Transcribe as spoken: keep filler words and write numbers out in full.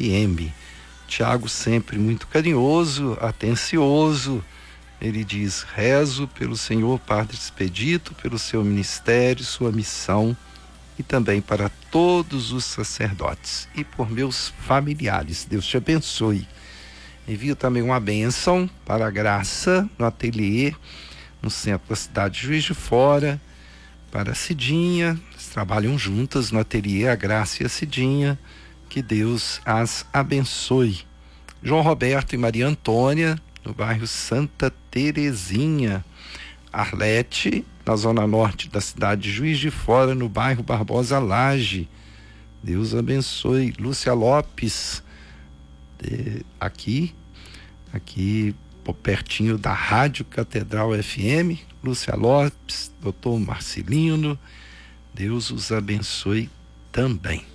F M. Tiago sempre muito carinhoso, atencioso. Ele diz: rezo pelo senhor Padre Expedito, pelo seu ministério, sua missão, e também para todos os sacerdotes e por meus familiares. Deus te abençoe. Envio também uma bênção para a Graça no ateliê, no centro da cidade de Juiz de Fora, para a Cidinha. Eles trabalham juntas no ateliê, a Graça e a Cidinha. Que Deus as abençoe. João Roberto e Maria Antônia, no bairro Santa Terezinha. Arlete, na zona norte da cidade de Juiz de Fora, no bairro Barbosa Laje. Deus abençoe. Lúcia Lopes, de, aqui, aqui pertinho da Rádio Catedral F M. Lúcia Lopes, doutor Marcelino, Deus os abençoe também.